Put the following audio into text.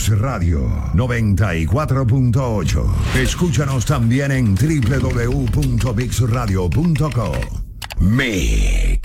Mix Radio 94.8. Escúchanos también en www.mixradio.co. Mix.